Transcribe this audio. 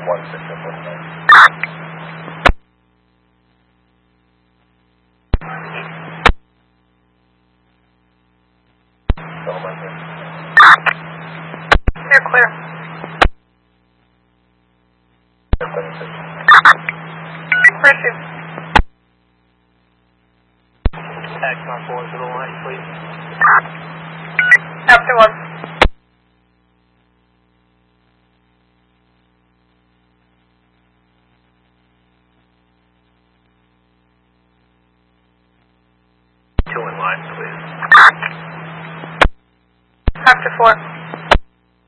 You're clear. Pursuit. Axon 4 to the line, please. After 1. Two in line, please. After 4.